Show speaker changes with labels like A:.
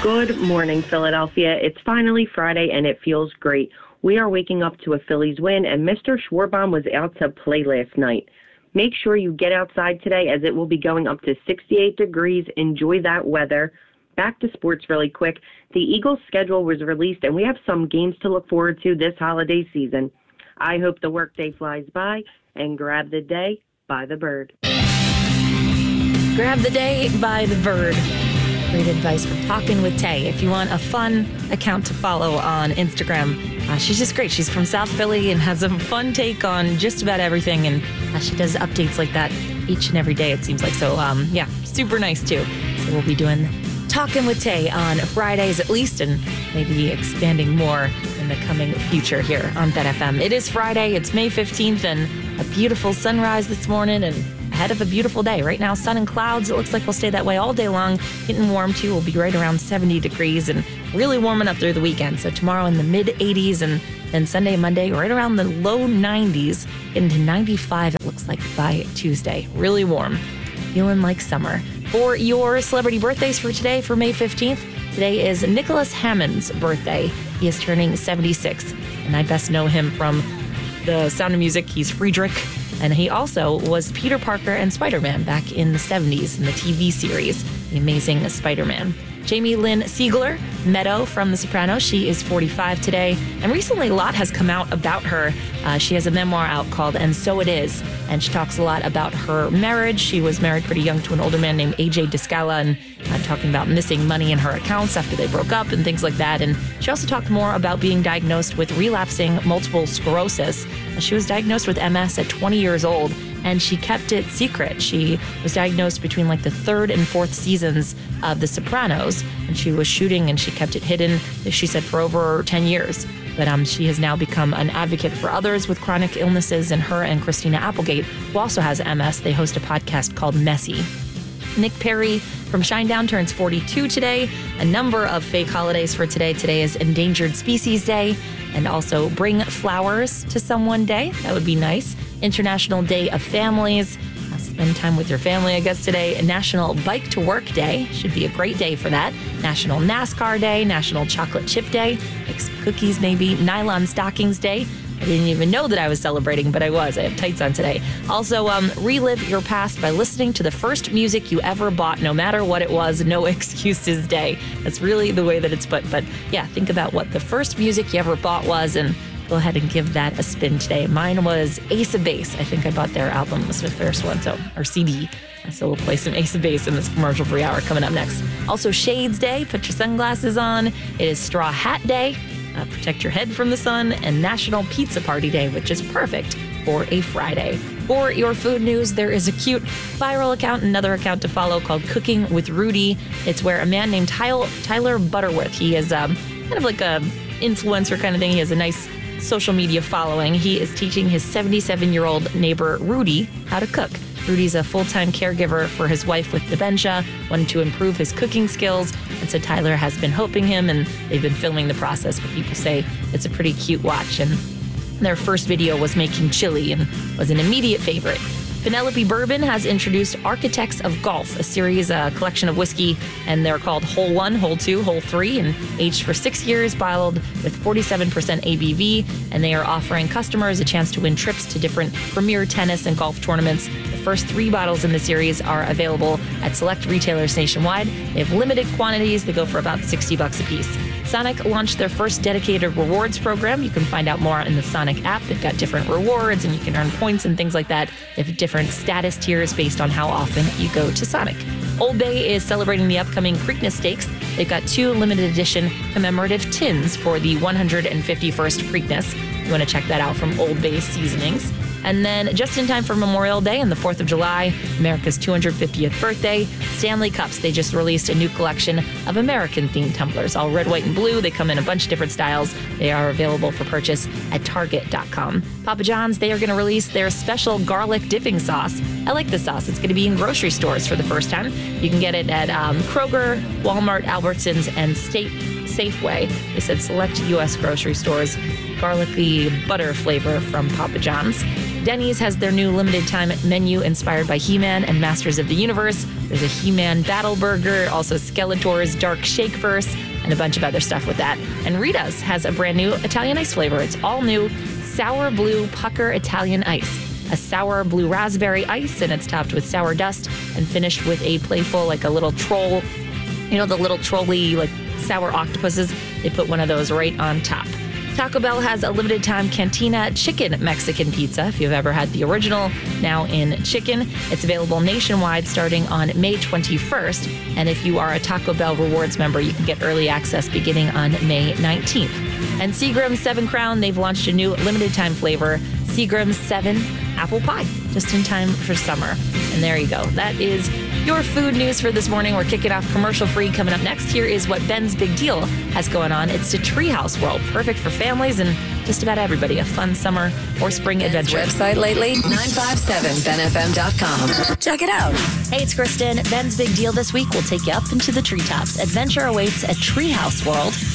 A: Good morning, Philadelphia. It's finally Friday, and it feels great. We are waking up to a Phillies win, and Mr. Schwarbaum was out to play last night. Make sure you get outside today, as it will be going up to 68 degrees. Enjoy that weather. Back to sports really quick. The Eagles' schedule was released, and we have some games to look forward to this holiday season. I hope the workday flies by, and grab the day by the bird.
B: Grab the day by the bird. Great advice from Talking with Tay. If you want a fun account to follow on Instagram, she's just great. She's from South Philly and has a fun take on just about everything. And she does updates like that each and every day, it seems like. So, yeah, super nice, too. So we'll be doing Talking with Tay on Fridays at least, and maybe expanding more in the coming future here on Bet FM. It is Friday. It's May 15th, and a beautiful sunrise this morning, and ahead of a beautiful day. Right now, sun and clouds. It looks like we'll stay that way all day long. Getting warm, too. We'll be right around 70 degrees and really warming up through the weekend. So tomorrow in the mid-80s, and then Sunday and Monday right around the low 90s. Getting to 95, it looks like, by Tuesday. Really warm. Feeling like summer. For your celebrity birthdays for today, for May 15th, today is Nicholas Hammond's birthday. He is turning 76, and I best know him from The Sound of Music. He's Friedrich. And he also was Peter Parker and Spider-Man back in the 70s in the TV series, The Amazing Spider-Man. Jamie Lynn Sigler, Meadow from The Sopranos. She is 45 today. And recently a lot has come out about her. She has a memoir out called And So It Is. And she talks a lot about her marriage. She was married pretty young to an older man named AJ Descala, and talking about missing money in her accounts after they broke up and things like that. And she also talked more about being diagnosed with relapsing multiple sclerosis. She was diagnosed with MS at 20 years old, and she kept it secret. She was diagnosed between like the third and fourth seasons of The Sopranos, and she was shooting and she kept it hidden, she said, for over 10 years. But she has now become an advocate for others with chronic illnesses, and her and Christina Applegate, who also has MS, they host a podcast called Messy. Nick Perry from Shinedown turns 42 today. A number of fake holidays for today. Today is Endangered Species Day, and also Bring Flowers to Someone Day. That would be nice. International Day of Families. Spend time with your family, I guess, today. National Bike to Work Day. Should be a great day for that. National NASCAR Day. National Chocolate Chip Day. Like some cookies, maybe. Nylon Stockings Day. I didn't even know that I was celebrating, but I was. I have tights on today. Also, relive your past by listening to the first music you ever bought, no matter what it was. No Excuses Day. That's really the way that it's put. But yeah, think about what the first music you ever bought was, and go ahead and give that a spin today. Mine was Ace of Base. I think I bought their album, was the first one, or CD. So we'll play some Ace of Base in this commercial-free hour coming up next. Also, Shades Day. Put your sunglasses on. It is Straw Hat Day. Protect your head from the sun, and National Pizza Party Day, which is perfect for a Friday. For your food news, there is a cute viral account, another account to follow called Cooking with Rudy. It's where a man named Tyler Butterworth, he is kind of like a influencer kind of thing. He has a nice social media following. He is teaching his 77-year-old neighbor, Rudy, how to cook. Rudy's a full-time caregiver for his wife with dementia, wanted to improve his cooking skills, and so Tyler has been helping him, and they've been filming the process, but people say it's a pretty cute watch. And their first video was making chili and was an immediate favorite. Penelope Bourbon has introduced Architects of Golf, a series, a collection of whiskey, and they're called Hole 1, Hole 2, Hole 3, and aged for 6 years, bottled with 47% ABV, and they are offering customers a chance to win trips to different premier tennis and golf tournaments. The first 3 bottles in the series are available at select retailers nationwide. They have limited quantities. They go for about $60 a piece. Sonic launched their first dedicated rewards program. You can find out more in the Sonic app. They've got different rewards, and you can earn points and things like that. They have different status tiers based on how often you go to Sonic. Old Bay is celebrating the upcoming Preakness Stakes. They've got 2 limited edition commemorative tins for the 151st Preakness. You want to check that out from Old Bay Seasonings. And then just in time for Memorial Day and the 4th of July, America's 250th birthday, Stanley Cups. They just released a new collection of American-themed tumblers, all red, white, and blue. They come in a bunch of different styles. They are available for purchase at Target.com. Papa John's, they are going to release their special garlic dipping sauce. I like this sauce. It's going to be in grocery stores for the first time. You can get it at Kroger, Walmart, Albertsons, and Safeway. They said select U.S. grocery stores. Garlicky butter flavor from Papa John's. Denny's has their new limited time menu inspired by He-Man and Masters of the Universe. There's a He-Man Battle Burger, also Skeletor's Dark Shakeverse, and a bunch of other stuff with that. And Rita's has a brand new Italian ice flavor. It's all new Sour Blue Pucker Italian Ice. A sour blue raspberry ice, and it's topped with sour dust and finished with a playful, like a little troll, you know, the little trolley, like sour octopuses. They put one of those right on top. Taco Bell has a limited time Cantina Chicken Mexican Pizza. If you've ever had the original, now in chicken. It's available nationwide starting on May 21st. And if you are a Taco Bell Rewards member, you can get early access beginning on May 19th. And Seagram's 7 Crown, they've launched a new limited time flavor, Seagram's 7 Apple Pie, just in time for summer. And there you go. That is your food news for this morning. We're kicking off commercial free. Coming up next, here is what Ben's Big Deal has going on. It's the Treehouse World, perfect for families and just about everybody. A fun summer or spring adventure.
C: Website lately? 957benfm.com. Check it out.
B: Hey, it's Kristen. Ben's Big Deal this week will take you up into the treetops. Adventure awaits at Treehouse World.